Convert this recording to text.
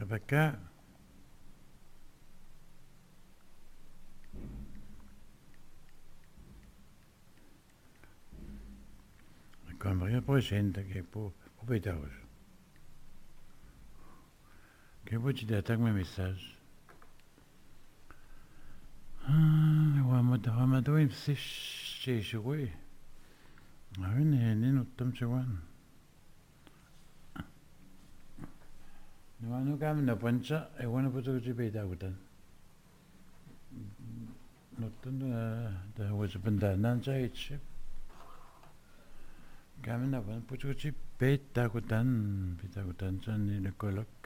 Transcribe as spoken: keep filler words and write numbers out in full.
Tabaka. Câmara presente que por aproveitar-os. Que eu vou te dar uma mensagem. Ah, eu amo da amo da em se chegou. Ah, nem nem não estamos chegando. Não não cam não pancha, eu não posso te pedir agora. Não tanto da was benda não já isso. Cam não posso te pedir agora, pedir agora já nem colok.